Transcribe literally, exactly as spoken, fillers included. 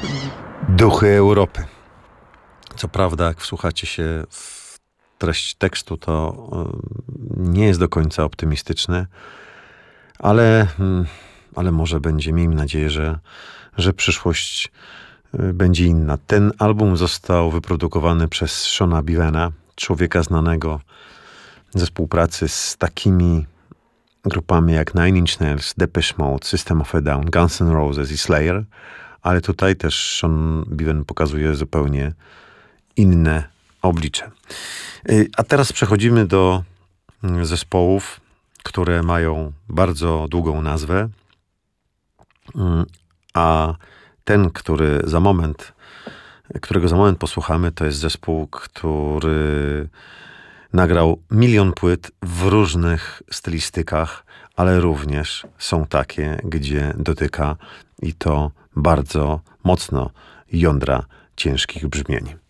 Duchy Europy. Co prawda, jak wsłuchacie się w treść tekstu, to nie jest do końca optymistyczny, ale, ale może będzie, miejmy nadzieję, że, że przyszłość będzie inna. Ten album został wyprodukowany przez Seana Bivena, człowieka znanego ze współpracy z takimi grupami jak Nine Inch Nails, Depeche Mode, System of a Down, Guns N' Roses i Slayer, ale tutaj też Sean Beaven pokazuje zupełnie inne oblicze. A teraz przechodzimy do zespołów, które mają bardzo długą nazwę, a ten, który za moment, którego za moment posłuchamy, to jest zespół, który nagrał milion płyt w różnych stylistykach, ale również są takie, gdzie dotyka i to bardzo mocno jądra ciężkich brzmień.